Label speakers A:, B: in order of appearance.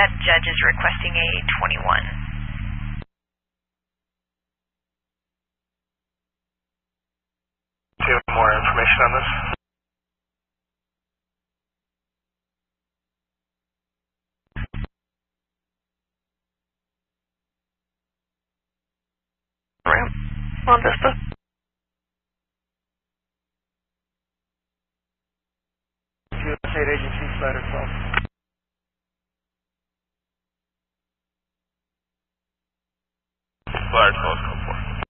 A: that judge is requesting a 21.
B: Do you have more information on this?
C: Ramp on Vista.
D: U.S. State Agency, Spider 12.